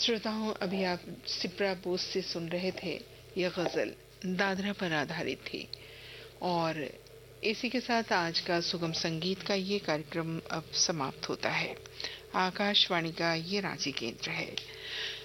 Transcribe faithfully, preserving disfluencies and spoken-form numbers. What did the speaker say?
श्रोताओं, अभी आप सिप्रा बोस से सुन रहे थे। यह गजल दादरा पर आधारित थी। और इसी के साथ आज का सुगम संगीत का ये कार्यक्रम अब समाप्त होता है। आकाशवाणी का ये रांची केंद्र है।